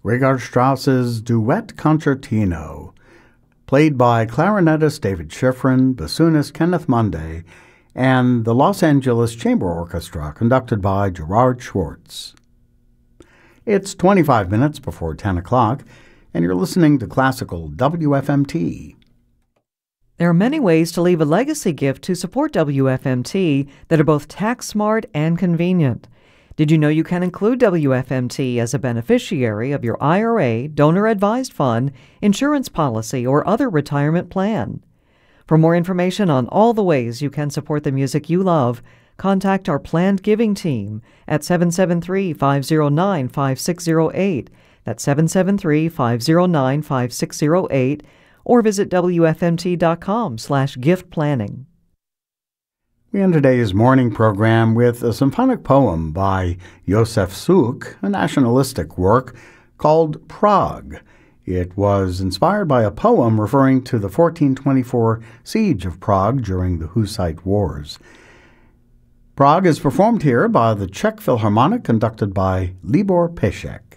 Richard Strauss's Duet Concertino, played by clarinetist David Schifrin, bassoonist Kenneth Monday, and the Los Angeles Chamber Orchestra, conducted by Gerard Schwartz. It's 25 minutes before 10 o'clock, and you're listening to Classical WFMT. There are many ways to leave a legacy gift to support WFMT that are both tax-smart and convenient. Did you know you can include WFMT as a beneficiary of your IRA, donor-advised fund, insurance policy, or other retirement plan? For more information on all the ways you can support the music you love, contact our planned giving team at 773-509-5608. That's 773-509-5608, or visit WFMT.com/gift planning. We end today's morning program with a symphonic poem by Józef Suk, a nationalistic work called Prague. It was inspired by a poem referring to the 1424 siege of Prague during the Hussite Wars. Prague is performed here by the Czech Philharmonic, conducted by Libor Pešek.